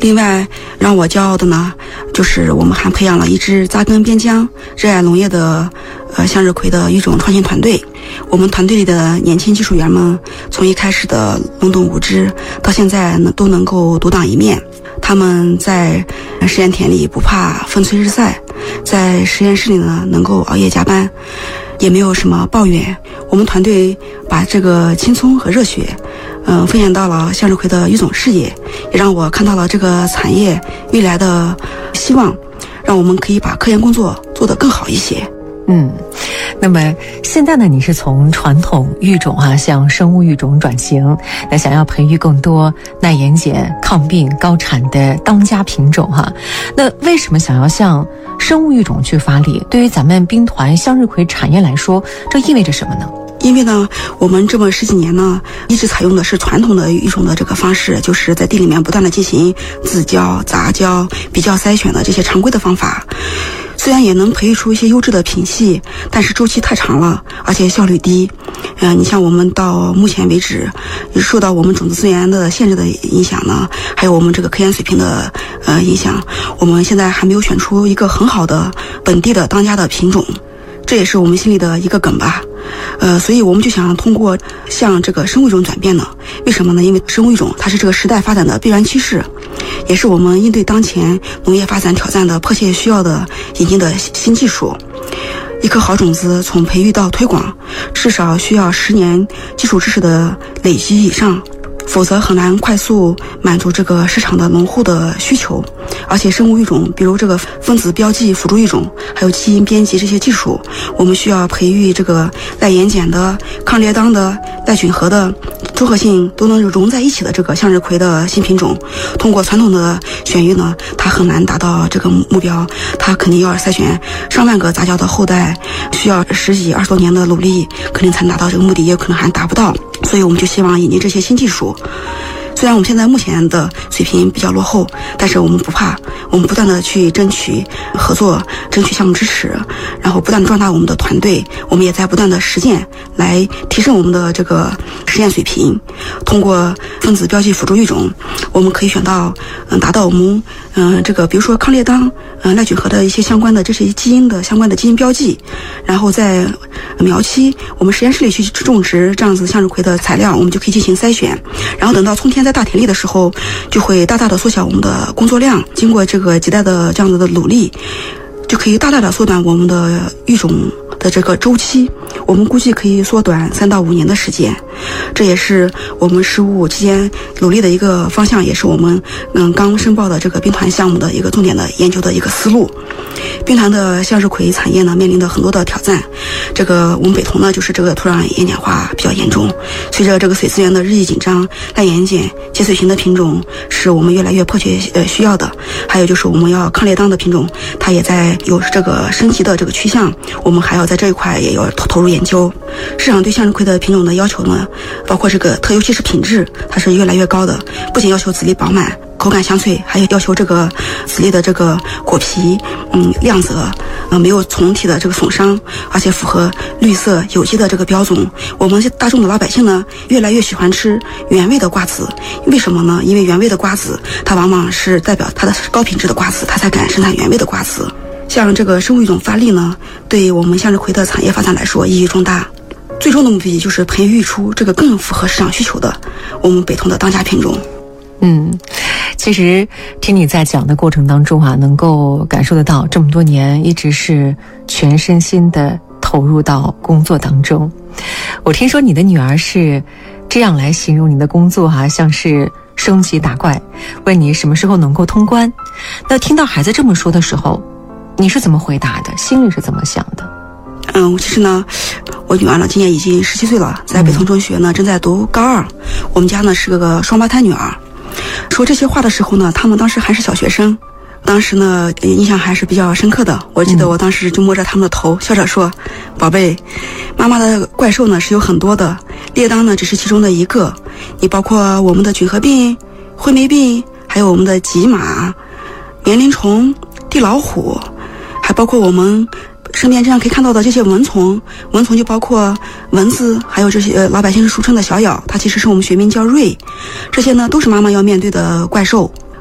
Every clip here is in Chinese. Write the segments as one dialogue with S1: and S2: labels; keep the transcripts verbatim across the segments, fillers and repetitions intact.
S1: 另外让我骄傲的呢，就是我们还培养了一支扎根边疆、热爱农业的呃向日葵的育种创新团队。我们团队里的年轻技术员们，从一开始的懵懂无知，到现在呢都能够独当一面。他们在实验田里不怕风吹日晒，在实验室里呢能够熬夜加班，也没有什么抱怨。我们团队把这个青葱和热血嗯、呃，分享到了向日葵的育种事业，也让我看到了这个产业未来的希望，让我们可以把科研工作做得更好一些。
S2: 嗯，那么现在呢，你是从传统育种啊向生物育种转型，那想要培育更多耐盐碱、抗病、高产的当家品种哈、啊。那为什么想要向生物育种去发力？对于咱们兵团向日葵产业来说，这意味着什么呢？
S1: 因为呢，我们这么十几年呢，一直采用的是传统的育种的这个方式，就是在地里面不断的进行自浇、杂交、比较筛选的这些常规的方法。虽然也能培育出一些优质的品系，但是周期太长了，而且效率低。嗯、呃，你像我们到目前为止，受到我们种子资源的限制的影响呢，还有我们这个科研水平的呃影响，我们现在还没有选出一个很好的本地的当家的品种，这也是我们心里的一个梗吧。呃，所以我们就想通过向这个生物育种转变呢，为什么呢？因为生物育种它是这个时代发展的必然趋势，也是我们应对当前农业发展挑战的迫切需要的引进的新技术。一颗好种子从培育到推广，至少需要十年基础知识的累积以上，否则很难快速满足这个市场的农户的需求。而且生物育种，比如这个分子标记辅助育种，还有基因编辑这些技术，我们需要培育这个耐盐碱的、抗裂裆的、耐菌合的、综合性都能融在一起的这个向日葵的新品种。通过传统的选育呢，它很难达到这个目标，它肯定要筛选上万个杂交的后代，需要十几二十多年的努力，肯定才能达到这个目的，也有可能还达不到。所以我们就希望引进这些新技术。虽然我们现在目前的水平比较落后，但是我们不怕，我们不断的去争取合作，争取项目支持，然后不断的壮大我们的团队。我们也在不断的实践来提升我们的这个实验水平。通过分子标记辅助育种，我们可以选到嗯达到我们嗯这个比如说抗裂裆、嗯耐菌合的一些相关的这些基因的相关的基因标记，然后在苗期我们实验室里去种植这样子向日葵的材料，我们就可以进行筛选，然后等到春天在大田里的时候，就会大大的缩小我们的工作量。经过这个几代的这样子的努力，就可以大大的缩短我们的育种的这个周期，我们估计可以缩短三到五年的时间。这也是我们十五期间努力的一个方向，也是我们嗯刚申报的这个兵团项目的一个重点的研究的一个思路。兵团的向日葵产业呢，面临的很多的挑战。这个我们北桐呢，就是这个土壤盐碱化比较严重，随着这个水资源的日益紧张，耐盐碱、节水型的品种是我们越来越迫切呃需要的。还有就是我们要抗裂裆的品种，它也在有这个升级的这个趋向，我们还要在这一块也要投投入研究。市场对向日葵的品种的要求呢，包括这个特尤其是品质，它是越来越高的，不仅要求籽粒饱满、口感香脆，还有要求这个籽粒的这个果皮嗯亮泽，呃没有虫体的这个损伤，而且符合绿色有机的这个标准。我们大众的老百姓呢，越来越喜欢吃原味的瓜子，为什么呢？因为原味的瓜子它往往是代表它的高品质的瓜子，它才敢生产原味的瓜子。像这个生物育种发力呢，对我们向日葵的产业发展来说意义重大。最终的目的就是培育出这个更符合市场需求的我们北桐的当家品种。
S2: 嗯，其实听你在讲的过程当中啊，能够感受得到这么多年一直是全身心的投入到工作当中。我听说你的女儿是这样来形容你的工作哈、啊，像是升级打怪，问你什么时候能够通关。那听到孩子这么说的时候，你是怎么回答的？心里是怎么想的？
S1: 嗯，其实呢，我女儿呢今年已经十七岁了，在北桐中学呢正在读高二。我们家呢是个双胞胎女儿。说这些话的时候呢，他们当时还是小学生，当时呢印象还是比较深刻的。我记得我当时就摸着他们的头，笑着说：“宝贝，妈妈的怪兽呢是有很多的，裂裆呢只是其中的一个。你包括我们的菌核病、灰霉病，还有我们的棘马、棉铃虫、地老虎，还包括我们身边这样可以看到的这些蚊虫，蚊虫就包括蚊子，还有这些、呃、老百姓俗称的小咬，它其实是我们学名叫蚋。这些呢都是妈妈要面对的怪兽。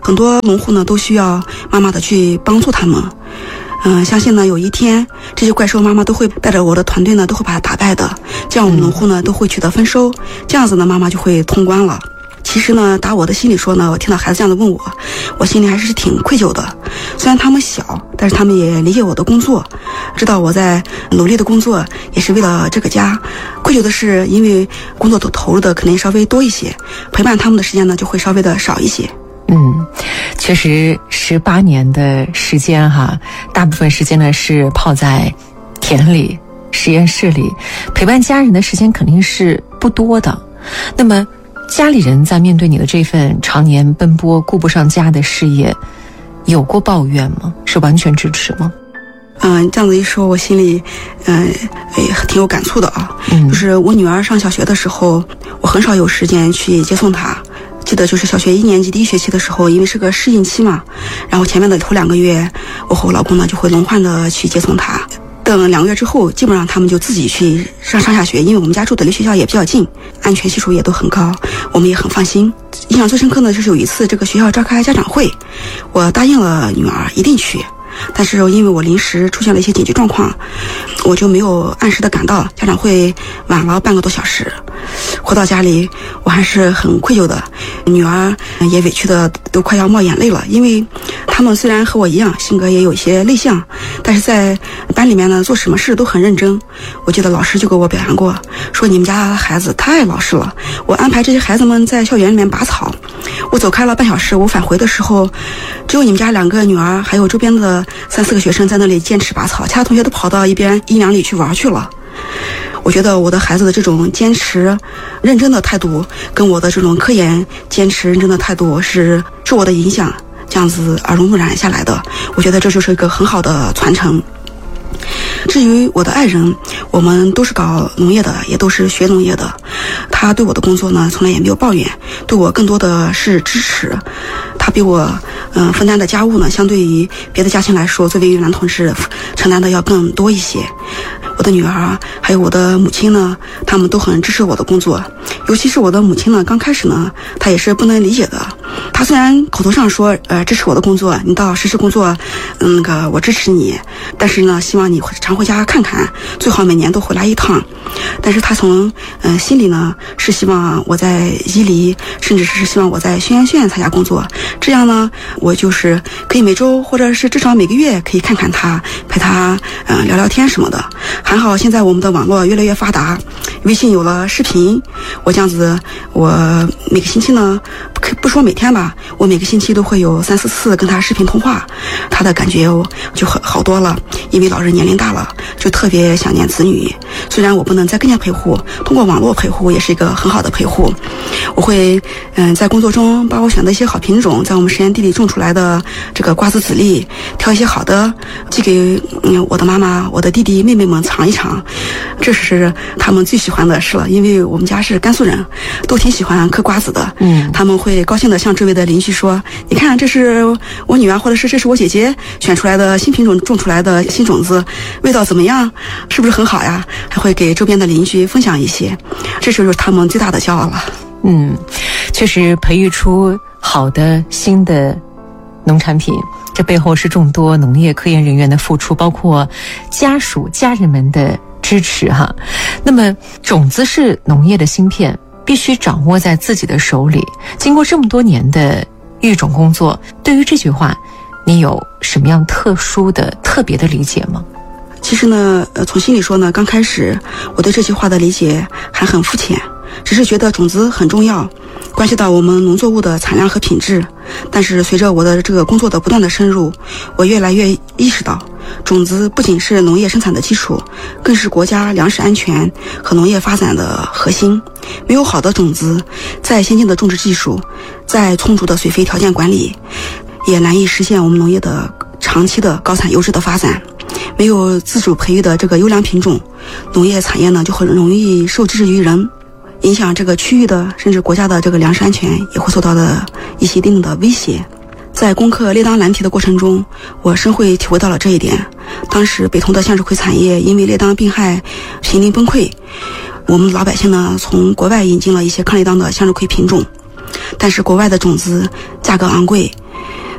S1: 很多农户呢都需要妈妈的去帮助他们。嗯，相信呢有一天这些怪兽妈妈都会带着我的团队呢都会把它打败的，这样我们农户呢都会取得丰收，这样子呢妈妈就会通关了。其实呢打我的心里说呢，我听到孩子这样的问我，我心里还是挺愧疚的。虽然他们小，但是他们也理解我的工作，知道我在努力的工作也是为了这个家。愧疚的是因为工作投入的肯定稍微多一些，陪伴他们的时间呢就会稍微的少一些。
S2: 嗯，确实十八年的时间哈，大部分时间呢是泡在田里、实验室里，陪伴家人的时间肯定是不多的。那么家里人在面对你的这份常年奔波顾不上家的事业，有过抱怨吗？是完全支持吗？
S1: 嗯，这样子一说，我心里嗯也挺有感触的啊。嗯，就是我女儿上小学的时候，我很少有时间去接送她。记得就是小学一年级第一学期的时候，因为是个适应期嘛，然后前面的头两个月，我和我老公呢就会轮换的去接送他。等两个月之后，基本上他们就自己去上上下学，因为我们家住的离学校也比较近，安全系数也都很高，我们也很放心。印象最深刻的就是有一次这个学校召开家长会，我答应了女儿一定去，但是因为我临时出现了一些紧急状况，我就没有按时的赶到，家长会晚了半个多小时。回到家里我还是很愧疚的，女儿也委屈的都快要冒眼泪了，因为他们虽然和我一样性格也有一些内向，但是在班里面呢做什么事都很认真。我记得老师就给我表扬过，说你们家孩子太老实了。我安排这些孩子们在校园里面拔草，我走开了半小时，我返回的时候只有你们家两个女儿还有周边的三四个学生在那里坚持拔草，其他同学都跑到一边阴凉里去玩去了。我觉得我的孩子的这种坚持认真的态度跟我的这种科研坚持认真的态度是受我的影响，这样子耳濡目染下来的，我觉得这就是一个很好的传承。至于我的爱人，我们都是搞农业的，也都是学农业的，他对我的工作呢从来也没有抱怨，对我更多的是支持。他比我嗯、呃、分担的家务呢，相对于别的家庭来说，作为一位男同志承担的要更多一些。我的女儿还有我的母亲呢，他们都很支持我的工作，尤其是我的母亲呢，刚开始呢她也是不能理解的。她虽然口头上说呃支持我的工作，你到实施工作嗯那个我支持你，但是呢希望你常回家看看，最好每年都回来一趟。但是她从嗯、呃、心里呢是希望我在伊犁，甚至是希望我在宣阳县参加工作，这样呢我就是可以每周或者是至少每个月可以看看她，陪她嗯、呃、聊聊天什么的。还好现在我们的网络越来越发达，微信有了视频，我这样子我每个星期呢不说每天吧，我每个星期都会有三四次跟他视频通话，他的感觉就很好多了。因为老人年龄大了，就特别想念子女，虽然我不能在跟前陪护，通过网络陪护也是一个很好的陪护。我会嗯在工作中把我选的一些好品种，在我们实验地里种出来的这个瓜子籽粒，挑一些好的寄给嗯我的妈妈我的弟弟妹妹们尝一尝，这是他们最喜欢的事了。因为我们家是甘肃人，都挺喜欢嗑瓜子的，嗯，他们会高兴的向周围的邻居说，你看这是我女儿或者是这是我姐姐选出来的新品种种出来的新种子，味道怎么样，是不是很好呀？还会给周边的邻居分享一些，这就是他们最大的骄傲了。
S2: 嗯，确实培育出好的新的农产品，这背后是众多农业科研人员的付出，包括家属家人们的支持哈。那么种子是农业的芯片，必须掌握在自己的手里。经过这么多年的育种工作，对于这句话你有什么样特殊的特别的理解吗？
S1: 其实呢呃，从心里说呢，刚开始我对这句话的理解还很肤浅，只是觉得种子很重要，关系到我们农作物的产量和品质。但是随着我的这个工作的不断的深入，我越来越意识到，种子不仅是农业生产的基础，更是国家粮食安全和农业发展的核心。没有好的种子，再先进的种植技术，再充足的水肥条件管理，也难以实现我们农业的长期的高产优质的发展。没有自主培育的这个优良品种，农业产业呢就很容易受制于人，影响这个区域的甚至国家的这个粮食安全也会受到的一些一定的威胁。在攻克列当难题的过程中，我深会体会到了这一点。当时北通的向日葵产业因为列当病害濒临崩溃，我们老百姓呢从国外引进了一些抗列当的向日葵品种，但是国外的种子价格昂贵，